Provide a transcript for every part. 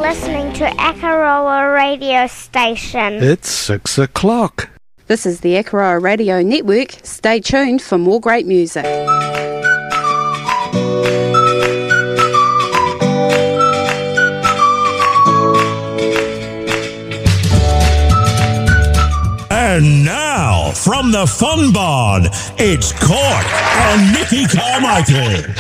listening to Akaroa radio station. It's 6 o'clock. This is the Akaroa Radio Network. Stay tuned for more great music. And now, from the Fun Barn, it's Court and Mickey Carmichael.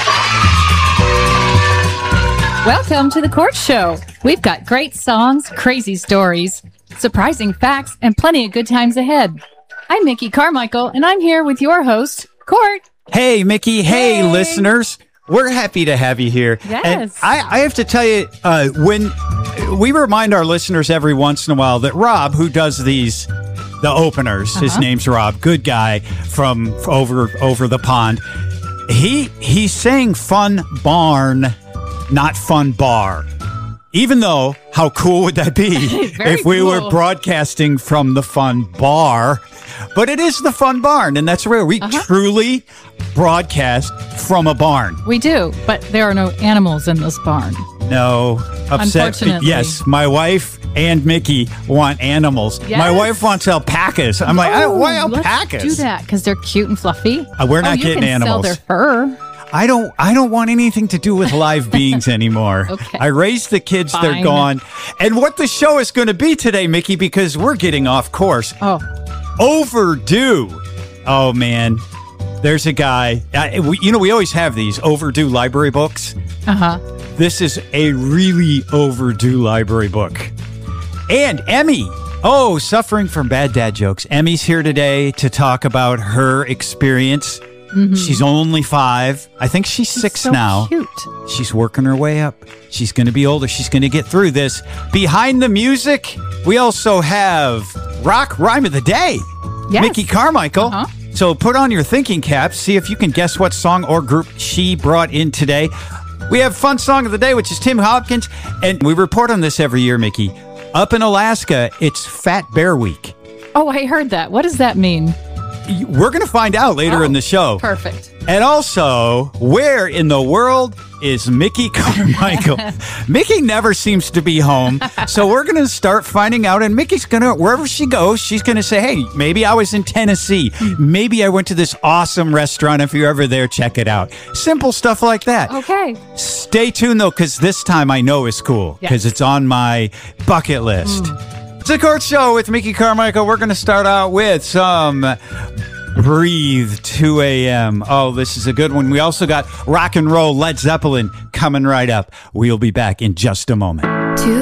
Welcome to the Court Show. We've got great songs, crazy stories, surprising facts, and plenty of good times ahead. I'm Mickey Carmichael, and I'm here with your host, Court. Hey, Mickey. Hey, listeners. We're happy to have you here. Yes. And I have to tell you, when we remind our listeners every once in a while that Rob, who does the openers, his name's Rob, good guy from over the pond, he's saying fun barn, not fun bar. Even though, how cool would that be if we were broadcasting from the fun bar? But it is the fun barn, and that's where we truly broadcast from a barn. We do, but there are no animals in this barn. No, upset. Unfortunately. Yes, my wife and Mickey want animals. Yes. My wife wants alpacas. I'm like, why alpacas? Let's do that because they're cute and fluffy. We're not getting animals. You can sell their fur. I don't want anything to do with live beings anymore. Okay. I raised the kids, Fine. They're gone. And what the show is going to be today, Mickey, because we're getting off course. Overdue. Oh, man. There's a guy. We always have these overdue library books. This is a really overdue library book. And Emmy. Suffering from bad dad jokes. Emmy's here today to talk about her experience. She's only 5. I think she's 6 so now. Cute. She's working her way up. She's going to be older. She's going to get through this. Behind the music, we also have Rock Rhyme of the Day. Yes. Mickey Carmichael. So put on your thinking caps. See if you can guess what song or group she brought in today. We have Fun Song of the Day, which is Tim Hopkins. And we report on this every year, Mickey. Up in Alaska, it's Fat Bear Week. Oh, I heard that. What does that mean? We're going to find out later in the show. Perfect. And also, where in the world is Mickey Carmichael? Mickey never seems to be home. So we're going to start finding out. And Mickey's going to, wherever she goes, she's going to say, hey, maybe I was in Tennessee. Maybe I went to this awesome restaurant. If you're ever there, check it out. Simple stuff like that. Okay. Stay tuned, though, because this time I know is cool. Because it's on my bucket list. It's the Court Show with Mickey Carmichael. We're going to start out with some Breathe 2 a.m. Oh, this is a good one. We also got rock and roll Led Zeppelin coming right up. We'll be back in just a moment.